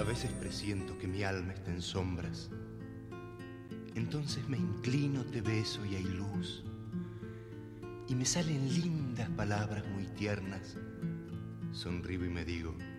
veces presiento que mi alma está en sombras. Entonces me inclino, te beso y hay luz. Y me salen lindas palabras muy tiernas. Sonrío y me digo: